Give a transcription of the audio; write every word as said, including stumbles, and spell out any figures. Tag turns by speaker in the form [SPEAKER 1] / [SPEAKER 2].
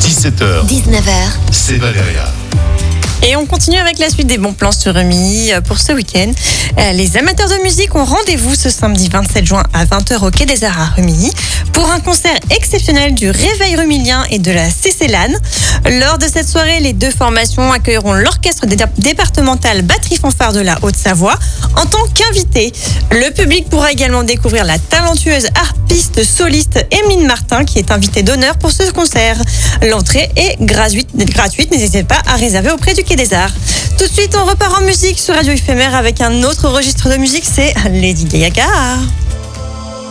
[SPEAKER 1] dix-sept heures,
[SPEAKER 2] dix-neuf heures.
[SPEAKER 1] c'est Valéria.
[SPEAKER 3] Et on continue avec la suite des bons plans sur Rumilly pour ce week-end. Les amateurs de musique ont rendez-vous ce samedi vingt-sept juin à vingt heures au Quai des Arts à Rumilly pour un concert exceptionnel du Réveil Rumillien et de la Cécélane. Lors de cette soirée, les deux formations accueilleront l'orchestre dé- départemental Batterie Fanfare de la Haute-Savoie en tant qu'invité. Le public pourra également découvrir la talentueuse harpiste soliste Émile Martin qui est invitée d'honneur pour ce concert. L'entrée est gratuite, gratuite, n'hésitez pas à réserver auprès du Quai des Arts. Tout de suite, on repart en musique sur Radio Éphémère avec un autre registre de musique, c'est Lady Gaga.